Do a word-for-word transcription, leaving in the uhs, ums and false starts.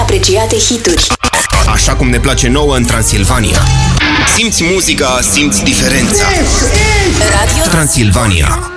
apreciate hituri. Așa cum ne place nouă în Transilvania. Simți muzica, simți diferența. Radio Transilvania.